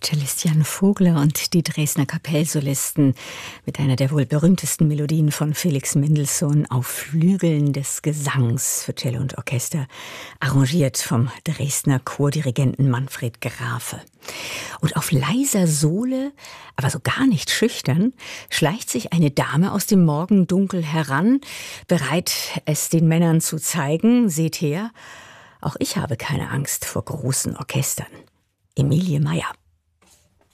Cellist Jan Vogler und die Dresdner Kapellsolisten mit einer der wohl berühmtesten Melodien von Felix Mendelssohn auf Flügeln des Gesangs für Cello und Orchester, arrangiert vom Dresdner Chordirigenten Manfred Grafe. Und auf leiser Sohle, aber so gar nicht schüchtern, schleicht sich eine Dame aus dem Morgendunkel heran, bereit, es den Männern zu zeigen. Seht her, auch ich habe keine Angst vor großen Orchestern. Emilie Meyer.